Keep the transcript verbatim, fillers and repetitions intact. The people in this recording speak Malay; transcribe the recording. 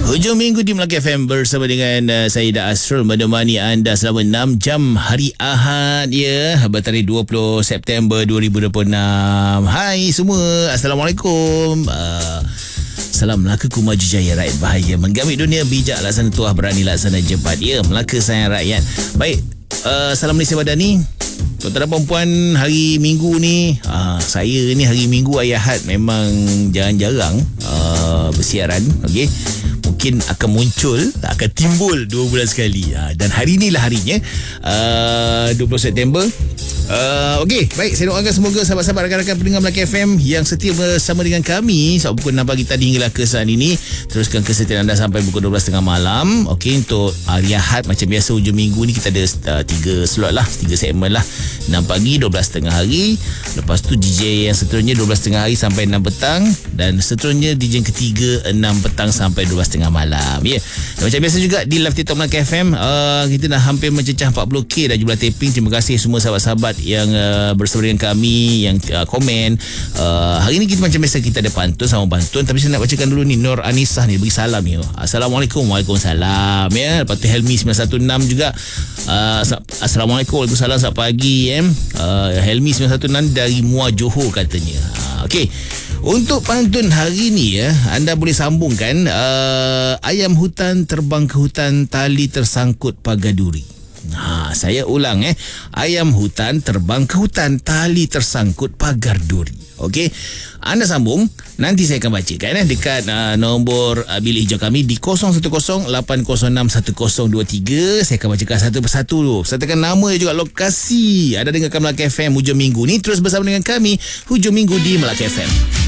Hujung minggu di Melaka F M bersama dengan uh, saya Da Asrul menemani anda selama enam jam hari Ahad ya, bertarikh dua puluh September dua ribu dua puluh enam. Hai semua, Assalamualaikum. Uh, Salam Melaka ku maju jaya, rakyat bahagia, menggamit dunia bijak, laksana tuah berani, laksana jebat ya, Melaka sayang rakyat. Baik, uh, salam Malaysia Madani. Tuan-tuan dan perempuan, hari Minggu ni uh, saya ni hari Minggu hari Ahad memang jarang-jarang uh, bersiaran. Okey, mungkin akan muncul, akan timbul dua bulan sekali. Uh, dan hari inilah harinya, uh, dua puluh September. Uh, Okey, baik, saya doakan semoga sahabat-sahabat rakan-rakan pendengar Melaka F M yang setia bersama dengan kami saat pukul enam pagi tadi hinggalah ke saat ini, teruskan kesetiaan anda sampai pukul dua belas tiga puluh malam. Okey, untuk hari Ahad macam biasa hujung minggu ni kita ada uh, tiga slot lah, tiga segmen lah. enam pagi, dua belas tengah hari. Lepas tu D J yang seterusnya dua belas tengah hari sampai enam petang. Dan seterusnya D J yang ketiga enam petang sampai dua belas tengah malam. Ya. Yeah. Macam biasa juga di live TikTok Melaka F M, uh, kita dah hampir mencecah empat puluh K dah jumlah taping. Terima kasih semua sahabat-sahabat yang uh, bersama dengan kami, yang uh, komen. Uh, hari ni kita macam biasa kita ada pantun sama pantun, tapi saya nak bacakan dulu ni. Nur Anisah ni bagi salam ni. Assalamualaikum. Waalaikumsalam ya. Lepas tu Helmi sembilan satu enam juga. Uh, Assalamualaikum. Waalaikumsalam. Selamat pagi ya. Uh, Helmi sembilan satu enam dari Muar Johor katanya. Uh, Okey. Untuk pantun hari ni ya, anda boleh sambungkan uh, ayam hutan terbang ke hutan, tali tersangkut pagar duri. Ha, saya ulang eh. Ayam hutan terbang ke hutan, tali tersangkut pagar duri. Okey. Anda sambung, nanti saya akan bacakan eh, dekat uh, nombor uh, bilik hijau kami di kosong satu kosong lapan kosong enam satu kosong dua tiga. Saya akan bacakan satu persatu dulu. Sertakan nama dan juga lokasi. Anda dengarkan Melaka F M hujung minggu ni, terus bersama dengan kami hujung minggu di Melaka F M.